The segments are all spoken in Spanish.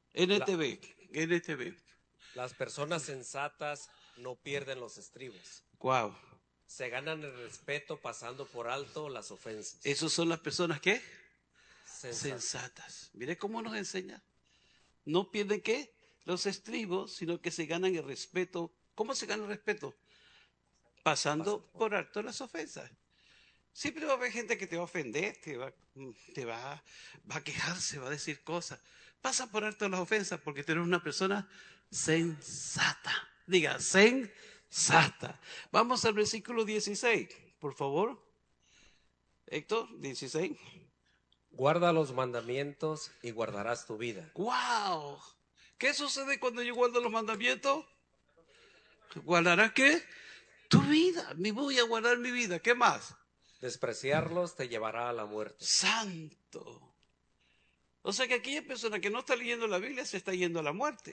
La- NTV, NTV. las personas sensatas no pierden los estribos. Wow. Se ganan el respeto pasando por alto las ofensas. Esos son las personas que Sensatas. sensatas. Mire cómo nos enseña. No pierden qué? Los estribos, sino que se ganan el respeto. ¿Cómo se gana el respeto? Pasando Pasando por. por alto las ofensas. Siempre va a haber gente que te va a ofender, va a quejarse, va a decir cosas. Pasa por alto las ofensas porque tú eres una persona sensata. Diga, sensata. Vamos al versículo 16, por favor. Héctor, 16. Guarda los mandamientos y guardarás tu vida. ¡Wow! ¿Qué sucede cuando yo guardo los mandamientos? ¿Guardarás qué? Tu vida. Me voy a guardar mi vida. ¿Qué más? Despreciarlos te llevará a la muerte. Santo. O sea que aquella persona que no está leyendo la Biblia se está yendo a la muerte.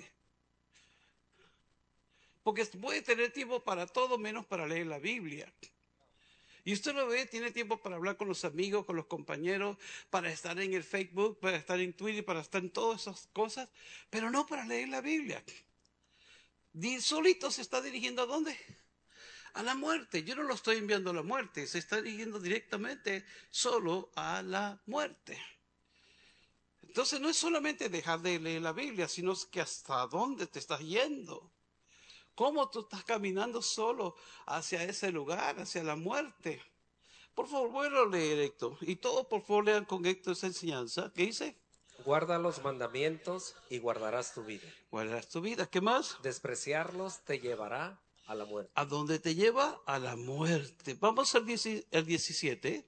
Porque puede tener tiempo para todo menos para leer la Biblia. Y usted lo ve, tiene tiempo para hablar con los amigos, con los compañeros, para estar en el Facebook, para estar en Twitter, para estar en todas esas cosas, pero no para leer la Biblia. Solito se está dirigiendo ¿a dónde? A la muerte. Yo no lo estoy enviando a la muerte, se está dirigiendo directamente solo a la muerte. Entonces no es solamente dejar de leer la Biblia, sino que hasta dónde te estás yendo. ¿Cómo tú estás caminando solo hacia ese lugar, hacia la muerte? Por favor, vuelvo a leer, Héctor. Y todos, por favor, lean con Héctor esa enseñanza. ¿Qué dice? Guarda los mandamientos y guardarás tu vida. Guardarás tu vida. ¿Qué más? Despreciarlos te llevará a la muerte. ¿A dónde te lleva? A la muerte. Vamos al 17.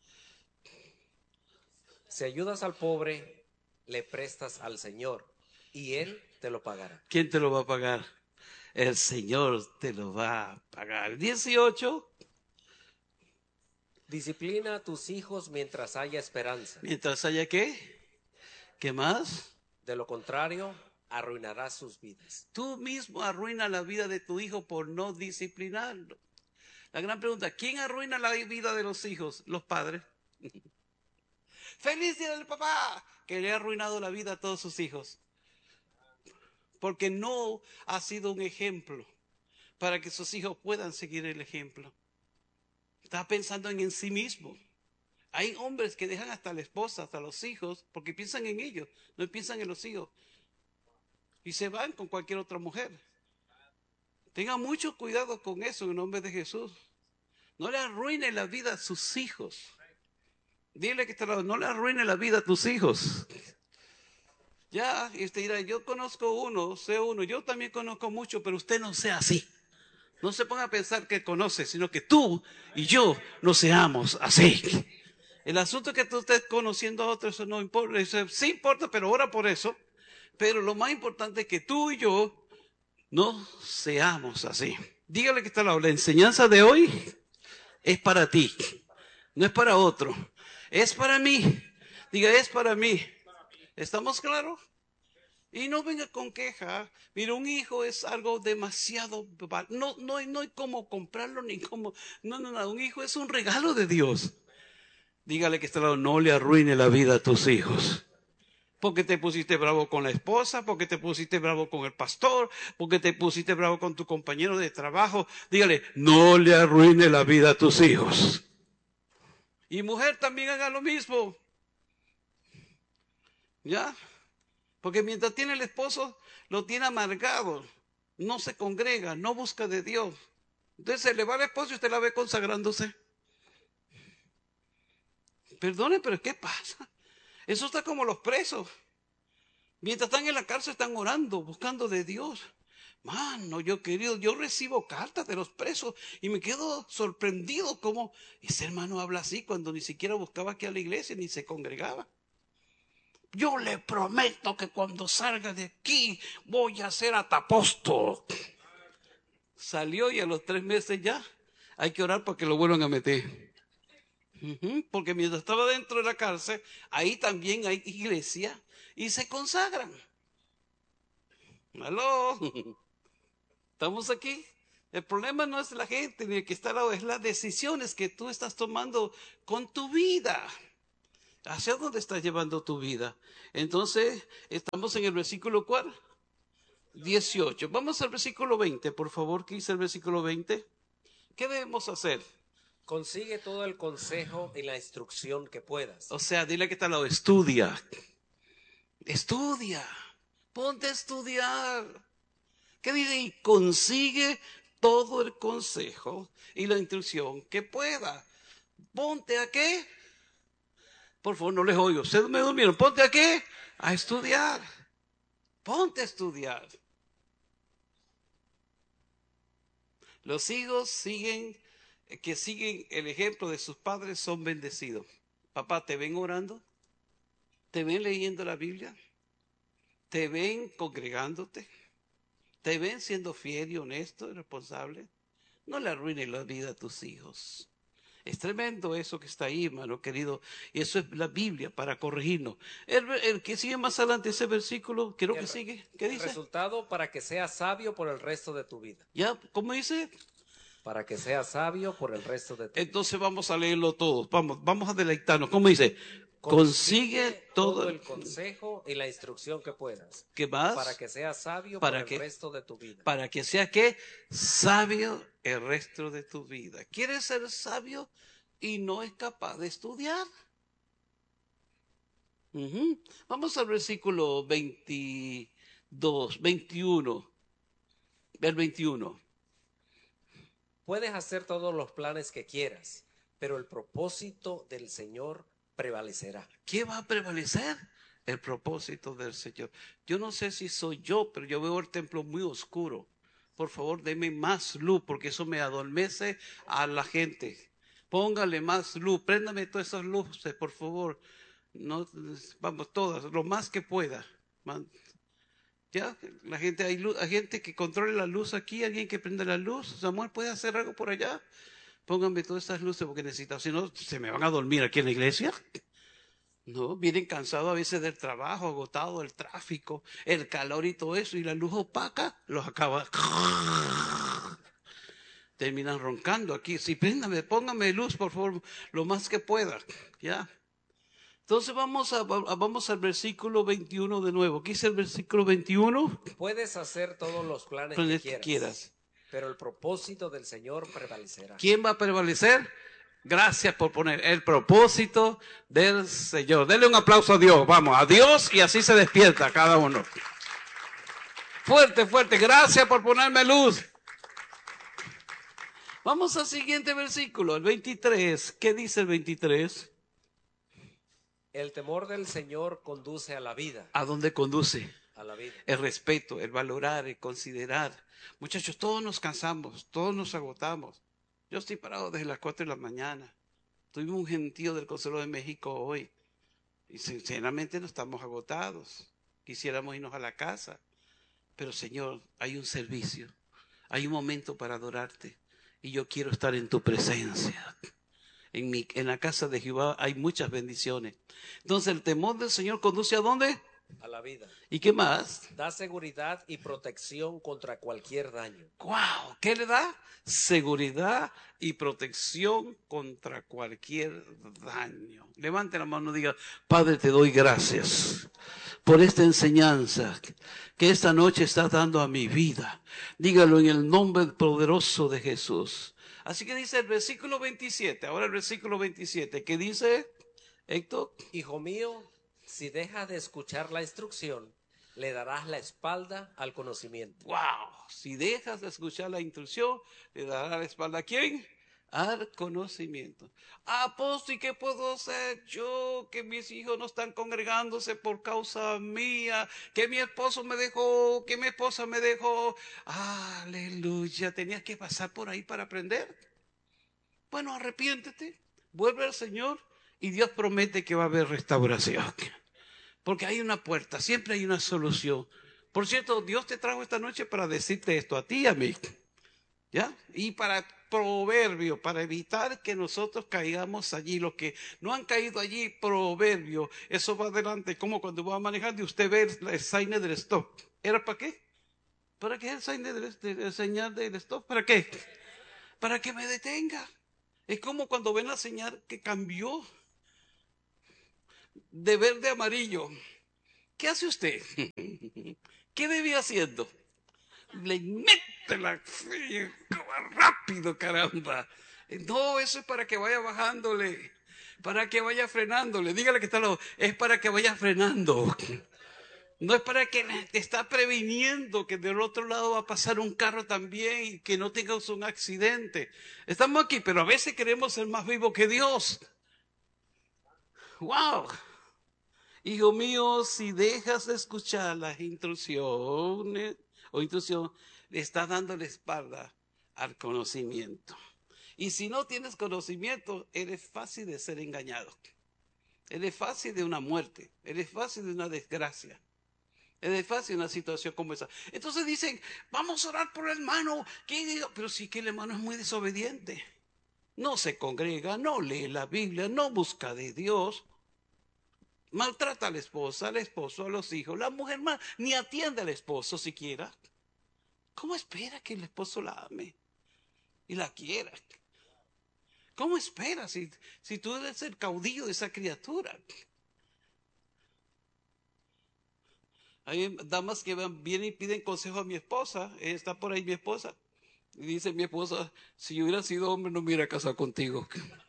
Si ayudas al pobre, le prestas al Señor y Él te lo pagará. ¿Quién te lo va a pagar? El Señor te lo va a pagar. 18. Disciplina a tus hijos mientras haya esperanza. Mientras haya qué. ¿Qué más? De lo contrario, arruinarás sus vidas. Tú mismo arruinas la vida de tu hijo por no disciplinarlo. La gran pregunta, ¿quién arruina la vida de los hijos? Los padres. Feliz día del papá, que le ha arruinado la vida a todos sus hijos. Porque no ha sido un ejemplo para que sus hijos puedan seguir el ejemplo. Está pensando en sí mismo. Hay hombres que dejan hasta la esposa, hasta los hijos, porque piensan en ellos, no piensan en los hijos. Y se van con cualquier otra mujer. Tengan mucho cuidado con eso en nombre de Jesús. No le arruine la vida a sus hijos. Dile que no le arruine la vida a tus hijos. Ya, y usted dirá, yo conozco uno, sé uno, yo también conozco mucho, pero usted no sea así. No se ponga a pensar que conoce, sino que tú y yo no seamos así. El asunto es que tú estés conociendo a otros, eso no importa, eso sí importa, pero ora por eso. Pero lo más importante es que tú y yo no seamos así. Dígale que está al lado. La enseñanza de hoy es para ti, no es para otro, es para mí. Diga, es para mí. ¿Estamos claros? Y no venga con queja. Mira, un hijo es algo demasiado. No hay cómo comprarlo ni cómo. No. Un hijo es un regalo de Dios. Dígale que está al lado, no le arruine la vida a tus hijos. Porque te pusiste bravo con la esposa, porque te pusiste bravo con el pastor, porque te pusiste bravo con tu compañero de trabajo. Dígale, no le arruine la vida a tus hijos. Y mujer también haga lo mismo. ¿Ya? Porque mientras tiene el esposo, lo tiene amargado. No se congrega, no busca de Dios. Entonces se le va el esposo y usted la ve consagrándose. Perdone, pero ¿qué pasa? Eso está como los presos. Mientras están en la cárcel están orando, buscando de Dios. Mano, yo recibo cartas de los presos y me quedo sorprendido como ese hermano habla así cuando ni siquiera buscaba aquí a la iglesia ni se congregaba. Yo le prometo que cuando salga de aquí voy a ser atapóstol. Salió y a los 3 meses ya hay que orar para que lo vuelvan a meter. Porque mientras estaba dentro de la cárcel, ahí también hay iglesia y se consagran. ¿Aló? ¿Estamos aquí? El problema no es la gente ni el que está al lado, es las decisiones que tú estás tomando con tu vida. ¿Hacia dónde estás llevando tu vida? Entonces, estamos en el versículo ¿cuál? 18. Vamos al versículo 20, por favor. ¿Qué dice el versículo 20? ¿Qué debemos hacer? Consigue todo el consejo y la instrucción que puedas. O sea, dile que está al lado, estudia. Estudia. Ponte a estudiar. ¿Qué dice? Y consigue todo el consejo y la instrucción que pueda. ¿Ponte a qué? Por favor, no les oigo. Ustedes me durmieron. ¿Ponte a qué? A estudiar. Ponte a estudiar. Los hijos que siguen el ejemplo de sus padres son bendecidos. Papá, ¿te ven orando? ¿Te ven leyendo la Biblia? ¿Te ven congregándote? ¿Te ven siendo fiel y honesto y responsable? No le arruines la vida a tus hijos. Es tremendo eso que está ahí, hermano querido. Y eso es la Biblia para corregirnos. El que sigue más adelante ese versículo, creo que sigue. ¿Qué El dice? resultado para que seas sabio por el resto de tu vida. ¿Ya? ¿Cómo dice? Para que seas sabio por el resto de tu vida. Entonces vamos a leerlo todos. Vamos a deleitarnos. ¿Cómo dice? Consigue todo el consejo y la instrucción que puedas. ¿Qué más? Para que seas sabio por el resto de tu vida. Para que sea ¿qué? Sabio el resto de tu vida. ¿Quieres ser sabio y no es capaz de estudiar? Vamos al versículo 21. El 21. Puedes hacer todos los planes que quieras, pero el propósito del Señor prevalecerá. ¿Qué va a prevalecer? El propósito del Señor. Yo no sé si soy yo, pero yo veo el templo muy oscuro. Por favor, deme más luz, porque eso me adormece a la gente. Póngale más luz, préndame todas esas luces, por favor. No, vamos, todas, lo más que pueda. Ya, la gente, hay gente que controle la luz aquí, alguien que prende la luz. Samuel, ¿puede hacer algo por allá? Pónganme todas esas luces porque necesito, si no, se me van a dormir aquí en la iglesia. No, vienen cansados a veces del trabajo, agotados del tráfico, el calor y todo eso, y la luz opaca los acaba. Terminan roncando aquí. Sí, póngame luz, por favor, lo más que pueda. Ya. Entonces vamos al versículo 21 de nuevo. ¿Qué dice el versículo 21? Puedes hacer todos los planes que quieras, pero el propósito del Señor prevalecerá. ¿Quién va a prevalecer? Gracias por poner el propósito del Señor. Denle un aplauso a Dios. Vamos, a Dios, y así se despierta cada uno. Fuerte, fuerte. Gracias por ponerme luz. Vamos al siguiente versículo, el 23. ¿Qué dice el 23? El temor del Señor conduce a la vida. ¿A dónde conduce? A la vida. El respeto, el valorar, el considerar. Muchachos, todos nos cansamos, todos nos agotamos. Yo estoy parado desde las 4 de la mañana. Tuvimos un gentío del Consuelo de México hoy. Y sinceramente no estamos agotados. Quisiéramos irnos a la casa. Pero Señor, hay un servicio. Hay un momento para adorarte. Y yo quiero estar en tu presencia. En la casa de Jehová hay muchas bendiciones. Entonces el temor del Señor conduce ¿a dónde? A la vida. ¿Y qué más? Da seguridad y protección contra cualquier daño. ¡Wow! ¿Qué le da? Seguridad y protección contra cualquier daño. Levante la mano y diga, Padre, te doy gracias por esta enseñanza que esta noche estás dando a mi vida. Dígalo en el nombre poderoso de Jesús. Así que dice el versículo 27. Ahora el versículo 27. ¿Qué dice, Héctor? Hijo mío, si dejas de escuchar la instrucción, le darás la espalda al conocimiento. ¡Wow! Si dejas de escuchar la instrucción, le darás la espalda ¿a quién? Al conocimiento. Apóstol, ¿y qué puedo hacer yo? Que mis hijos no están congregándose por causa mía, que mi esposo me dejó, que mi esposa me dejó. Aleluya, tenías que pasar por ahí para aprender. Bueno, arrepiéntete, vuelve al Señor y Dios promete que va a haber restauración. Porque hay una puerta, siempre hay una solución. Por cierto, Dios te trajo esta noche para decirte esto a ti y a mí. ¿Ya? Y para proverbio, para evitar que nosotros caigamos allí. Los que no han caído allí, proverbio. Eso va adelante, como cuando va manejando y usted ve el sign del stop. ¿Era para qué? ¿Para qué el sign el señal del stop? ¿Para qué? Para que me detenga. Es como cuando ven la señal que cambió. de verde a amarillo. ¿Qué hace usted? ¿Qué debía haciendo? Le mete la rápido, caramba. No, eso es para que vaya bajándole, para que vaya frenándole. Dígale que está al lado, es para que vaya frenando. No es para que te está previniendo que del otro lado va a pasar un carro también y que no tengas un accidente. Estamos aquí, pero a veces queremos ser más vivos que Dios. ¡Wow! Hijo mío, si dejas de escuchar las instrucciones o instrucción, le estás dando la espalda al conocimiento. Y si no tienes conocimiento, eres fácil de ser engañado. Eres fácil de una muerte. Eres fácil de una desgracia. Es fácil una situación como esa. Entonces dicen, vamos a orar por el hermano. Pero sí que el hermano es muy desobediente. No se congrega, no lee la Biblia, no busca de Dios. Maltrata a la esposa, al esposo, a los hijos. La mujer más ni atiende al esposo siquiera. ¿Cómo espera que el esposo la ame y la quiera? ¿Cómo espera si tú eres el caudillo de esa criatura? Hay damas que vienen y piden consejo a mi esposa. Está por ahí mi esposa. Y dice mi esposa, si yo hubiera sido hombre no me hubiera casado contigo.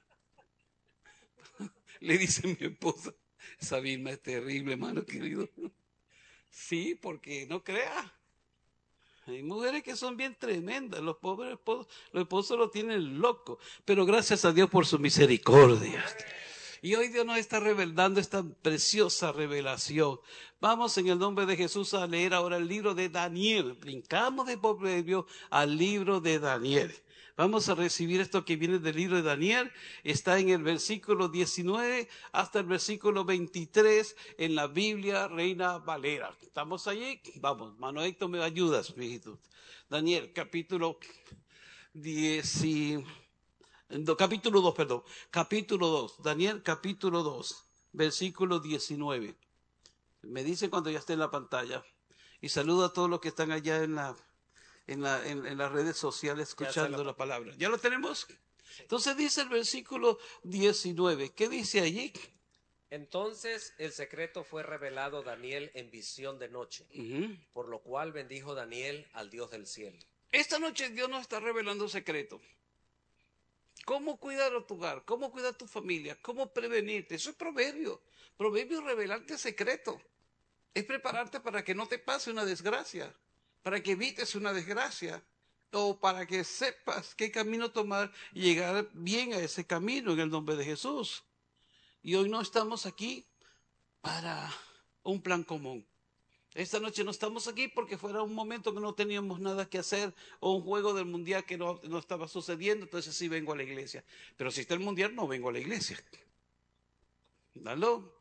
Le dice mi esposa, esa misma es terrible, hermano querido. Sí, porque no crea. Hay mujeres que son bien tremendas. Los pobres esposos, los esposos lo tienen loco. Pero gracias a Dios por su misericordia. Y hoy Dios nos está revelando esta preciosa revelación. Vamos en el nombre de Jesús a leer ahora el libro de Daniel. Brincamos de Proverbios al libro de Daniel. Vamos a recibir esto que viene del libro de Daniel. Está en el versículo 19 hasta el versículo 23 en la Biblia Reina Valera. ¿Estamos allí? Vamos, Mano Héctor, me ayudas, mijito. Daniel, capítulo 10. Capítulo 2, perdón. Capítulo 2. Daniel, capítulo 2, versículo 19. Me dice cuando ya esté en la pantalla. Y saludo a todos los que están allá en las redes sociales escuchando la palabra. ¿Ya lo tenemos? Entonces dice el versículo 19. ¿Qué dice allí? Entonces el secreto fue revelado a Daniel en visión de noche, por lo cual bendijo Daniel al Dios del cielo. Esta noche Dios nos está revelando un secreto. ¿Cómo cuidar a tu hogar? ¿Cómo cuidar a tu familia? ¿Cómo prevenirte? Eso es proverbio. Proverbio es revelarte secreto. Es prepararte para que no te pase una desgracia, para que evites una desgracia, o para que sepas qué camino tomar y llegar bien a ese camino en el nombre de Jesús. Y hoy no estamos aquí para un plan común. Esta noche no estamos aquí porque fuera un momento que no teníamos nada que hacer o un juego del mundial que no estaba sucediendo, entonces sí vengo a la iglesia. Pero si está el mundial, no vengo a la iglesia. ¿Aló?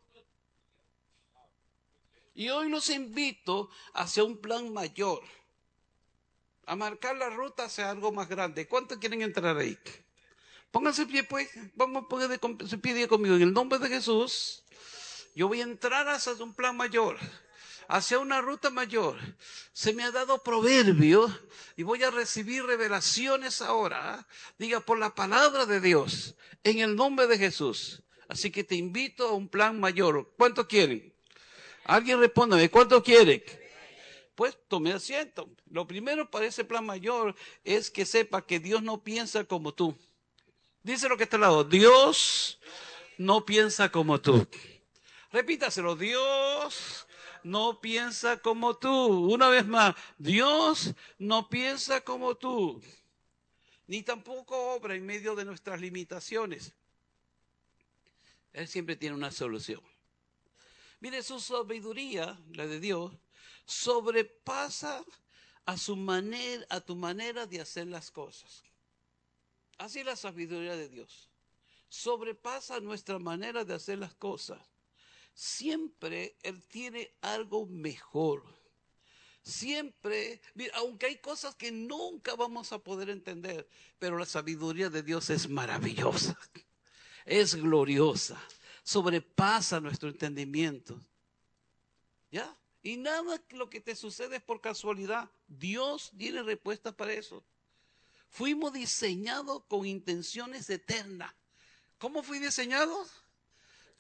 Y hoy los invito hacia un plan mayor, a marcar la ruta hacia algo más grande. ¿Cuántos quieren entrar ahí? Pónganse pie, pues. Vamos a ponerse pie conmigo. En el nombre de Jesús, yo voy a entrar hacia un plan mayor, hacia una ruta mayor. Se me ha dado proverbio y voy a recibir revelaciones ahora. Diga, por la palabra de Dios, en el nombre de Jesús. Así que te invito a un plan mayor. ¿Cuántos quieren? Alguien respóndame, ¿cuántos quieren? Pues tome asiento. Lo primero para ese plan mayor es que sepa que Dios no piensa como tú. Dice lo que está al lado, Dios no piensa como tú. Repítaselo, Dios no piensa como tú. Una vez más, Dios no piensa como tú. Ni tampoco obra en medio de nuestras limitaciones. Él siempre tiene una solución. Mire, su sabiduría, la de Dios, sobrepasa a tu manera de hacer las cosas. Así es la sabiduría de Dios. Sobrepasa nuestra manera de hacer las cosas. Siempre Él tiene algo mejor. Siempre, mira, aunque hay cosas que nunca vamos a poder entender, pero la sabiduría de Dios es maravillosa, es gloriosa, sobrepasa nuestro entendimiento. ¿Ya? Y nada lo que te sucede es por casualidad. Dios tiene respuestas para eso. Fuimos diseñados con intenciones eternas. ¿Cómo fui diseñado?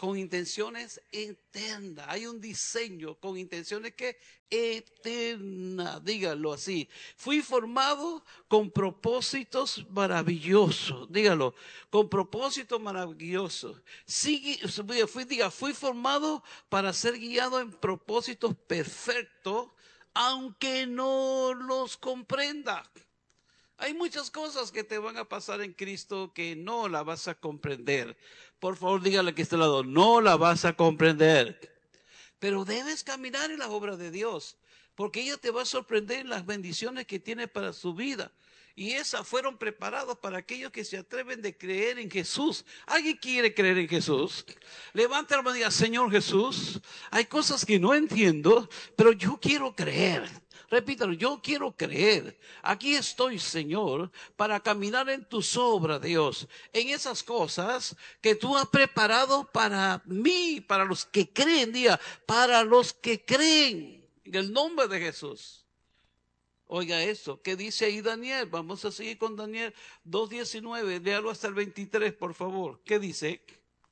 con intenciones eternas. Hay un diseño con intenciones que eternas, dígalo así. Fui formado con propósitos maravillosos, dígalo, con propósitos maravillosos. Fui formado para ser guiado en propósitos perfectos, aunque no los comprenda. Hay muchas cosas que te van a pasar en Cristo que no la vas a comprender. Por favor, dígale que está al lado, no la vas a comprender. Pero debes caminar en las obras de Dios, porque ella te va a sorprender en las bendiciones que tiene para su vida. Y esas fueron preparadas para aquellos que se atreven de creer en Jesús. ¿Alguien quiere creer en Jesús? Levanta la mano y diga, Señor Jesús, hay cosas que no entiendo, pero yo quiero creer. Repítalo, yo quiero creer. Aquí estoy, Señor, para caminar en tus obras, Dios. En esas cosas que tú has preparado para mí, para los que creen, diga, para los que creen. En el nombre de Jesús. Oiga esto, ¿qué dice ahí Daniel? Vamos a seguir con Daniel 2:19, léalo hasta el 23, por favor. ¿Qué dice?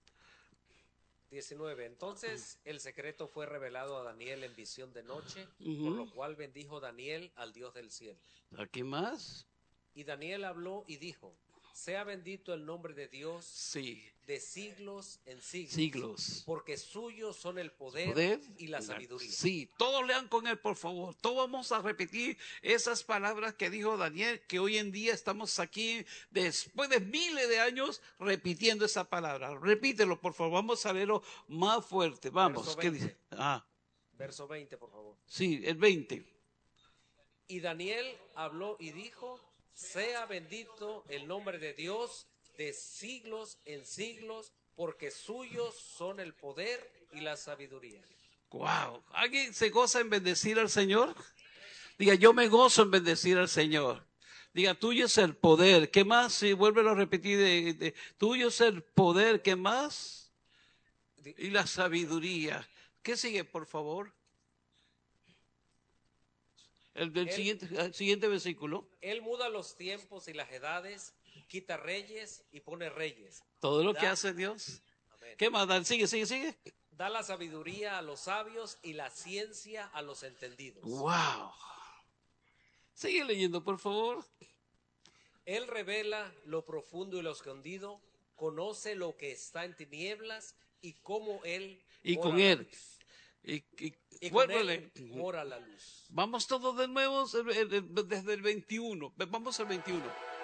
19. Entonces el secreto fue revelado a Daniel en visión de noche, por lo cual bendijo Daniel al Dios del cielo. ¿Aquí más? Y Daniel habló y dijo, sea bendito el nombre de Dios Sí. de siglos en siglos, Siglos. porque suyos son el poder y la sabiduría. Sí, todos lean con él, por favor. Todos vamos a repetir esas palabras que dijo Daniel, que hoy en día estamos aquí, después de miles de años, repitiendo esa palabra. Repítelo, por favor. Vamos a leerlo más fuerte. Vamos. Verso ¿Qué 20. dice? Ah, Verso 20, por favor. sí, el 20. Y Daniel habló y dijo, sea bendito el nombre de Dios de siglos en siglos, porque suyos son el poder y la sabiduría. Wow. ¿Alguien se goza en bendecir al Señor? Diga, yo me gozo en bendecir al Señor. Diga, tuyo es el poder. ¿Qué más? Sí, vuélvelo a repetir. Tuyo es el poder. ¿Qué más? Y la sabiduría. ¿Qué sigue, por favor? El siguiente versículo. Él muda los tiempos y las edades, quita reyes y pone reyes. Todo lo que hace Dios. Amén. ¿Qué más? Sigue. Da la sabiduría a los sabios y la ciencia a los entendidos. Wow. Sigue leyendo, por favor. Él revela lo profundo y lo escondido, conoce lo que está en tinieblas y cómo él Y mora con la él. luz. Y Con vuélvele. él mora la luz. Vamos todos de nuevo desde el 21. Vamos al 21.